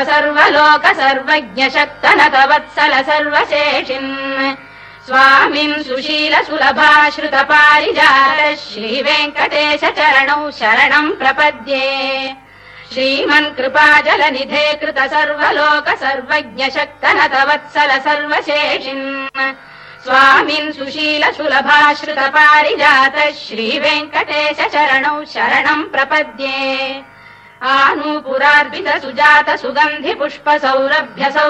सर्वलोक सर्वज्ञ शक्तनत वत्सल सर्वशेषिन् स्वामिन् सुशील सुलभाश्रुत पारिजात श्रीवेङ्कटेश चरणौ शरणम् प्रपद्ये श्रीमन् कृपाजलनिधे कृत सर्वलोक सर्वज्ञ शक्तनत वत्सल सर्वशेषिन् स्वामिन् सुशील सुलभाश्रुत पारिजात श्रीवेङ्कटेश चरणौ शरणम् प्रपद्ये आनूपुरार्पित सुजात सुगन्धि पुष्प सौरभ्य